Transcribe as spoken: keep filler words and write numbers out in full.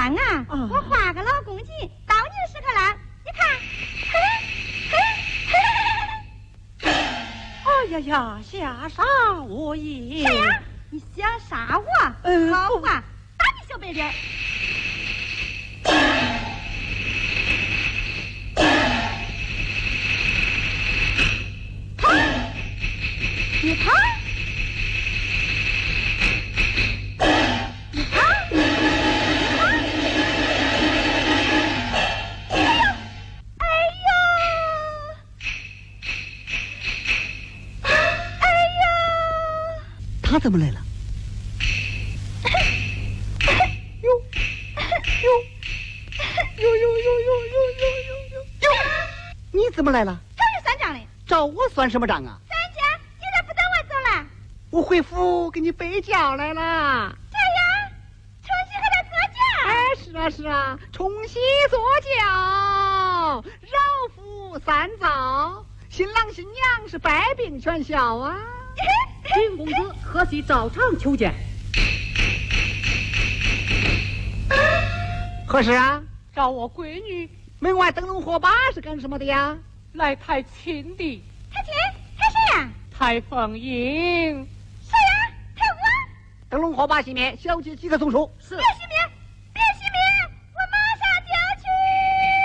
算啊，嗯、我画个老公鸡，到你的时刻了，你看，嘿，嘿，嘿。 哎呀呀，吓傻我也！ 谁呀？你想杀我？ 嗯， 好啊，打你小白脸！跑！你跑！你跑！哎呦！哎呦！ 他怎么来了？ 哟哟哟哟哟哟哟哟哟！ 你怎么来了？ 找你算账的。 找我算什么账啊？ 三姐，你咋不等我走了？ 我回府给你备轿来了。 这样，重新和他做轿。 哎，是啊是啊，重新做轿，饶府三灶，新郎新娘是百病全消啊。 丁公子何须照常求见？ 何事啊？ 找我闺女门外灯笼火把是干什么的呀？ 来抬亲的。 抬亲？抬谁呀？ 抬凤英。 谁呀？抬我？ 灯笼火把熄灭，小姐即刻送出。 是。别熄灭。